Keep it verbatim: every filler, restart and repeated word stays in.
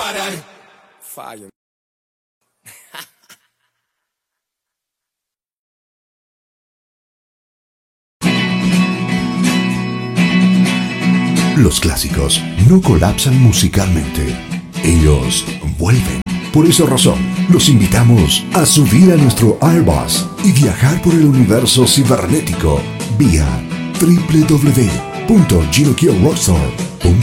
parar. Fallo. Los clásicos no colapsan musicalmente. Ellos vuelven. Por esa razón, los invitamos a subir a nuestro Airbus y viajar por el universo cibernético vía doble u doble u doble u punto gino kio rockstar